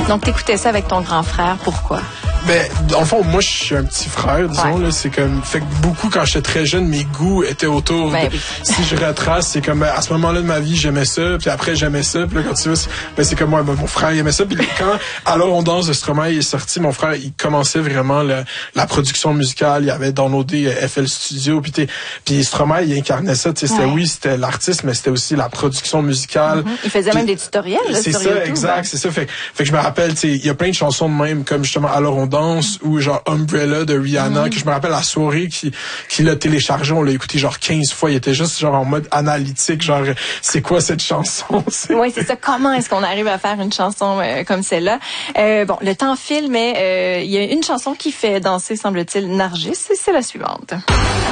Donc, t'écoutais ça avec ton grand frère. Pourquoi? Ben, dans le fond, moi, je suis un petit frère, disons, là. C'est comme, fait que beaucoup, quand j'étais très jeune, mes goûts étaient autour. Ben, oui. Si je retrace, c'est comme, à ce moment-là de ma vie, j'aimais ça, puis après, j'aimais ça, puis là, quand tu vois, c'est comme moi, mon frère, il aimait ça, puis quand, Alors on danse de Stromae est sorti, mon frère, il commençait vraiment la production musicale, il avait downloadé FL Studio, puis Stromae, il incarnait ça, tu sais, c'était l'artiste, mais c'était aussi la production musicale. Il faisait même des tutoriels, là, c'est sur ça, YouTube, exact, c'est ça. Fait que je me rappelle, tu sais, il y a plein de chansons de même, comme justement Alors on danse, ou genre Umbrella de Rihanna, que je me rappelle la soirée qui l'a téléchargé, on l'a écouté genre 15 fois, il était juste genre en mode analytique, genre c'est quoi cette chanson? Oui, c'est ça. Comment est-ce qu'on arrive à faire une chanson comme celle-là? Bon, le temps file, mais il y a une chanson qui fait danser, semble-t-il, Nargis, et c'est la suivante.